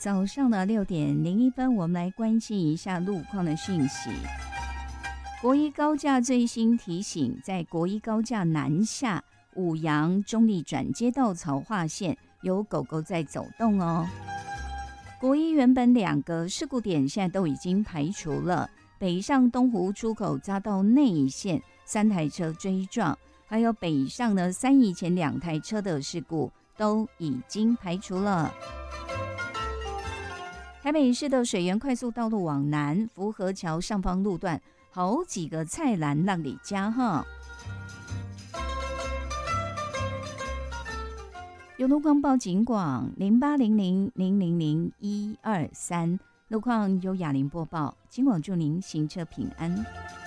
早上的6:01，我们来关心一下路况的讯息。国一高架最新提醒，在国一高架南下五杨中立转接道槽化线有狗狗在走动哦。国一原本2个事故点现在都已经排除了，北上东湖出口匝道内线3台车追撞，还有北上呢3义前2台车的事故都已经排除了。台北市的水源快速道路往南，福和桥上方路段好几个菜篮让你加哈。有路况报警广0800000123，路况由雅玲播报，警广祝您行车平安。